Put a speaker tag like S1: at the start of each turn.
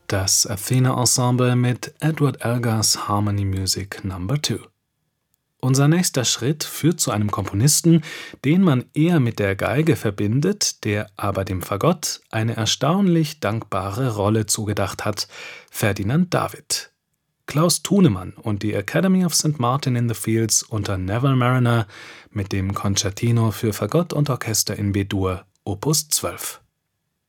S1: Das Athena Ensemble mit Edward Elgar's Harmony Music No. 2. Unser nächster Schritt führt zu einem Komponisten, den man eher mit der Geige verbindet, der aber dem Fagott eine erstaunlich dankbare Rolle zugedacht hat: Ferdinand David. Klaus Thunemann und die Academy of St. Martin in the Fields unter Neville Marriner mit dem Concertino für Fagott und Orchester in B-Dur, Opus 12.